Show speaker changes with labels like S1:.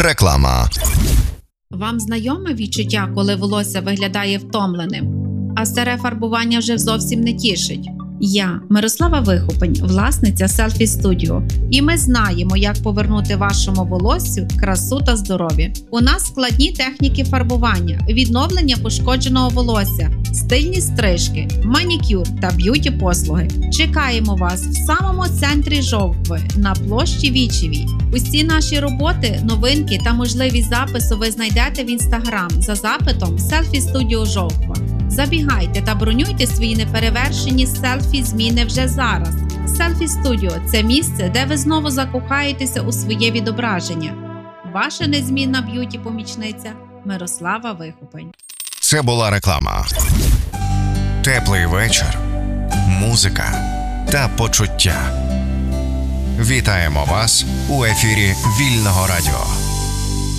S1: Реклама.
S2: Вам знайоме відчуття, коли волосся виглядає втомленим, а старе фарбування вже зовсім не тішить? Я, Мирослава Вихопень, власниця Selfie Studio, і ми знаємо, як повернути вашому волоссю красу та здоров'я. У нас складні техніки фарбування, відновлення пошкодженого волосся, стильні стрижки, манікюр та б'юті-послуги. Чекаємо вас в самому центрі Жовкви на площі Вічевій. Усі наші роботи, новинки та можливість запису ви знайдете в Instagram за запитом Selfie Studio Жовква. Забігайте та бронюйте свої неперевершені селфі-зміни вже зараз. Selfie Studio – це місце, де ви знову закохаєтеся у своє відображення. Ваша незмінна б'юті-помічниця Мирослава Вихопень.
S1: Це була реклама. Теплий вечір, музика та почуття. Вітаємо вас у ефірі Вільного радіо.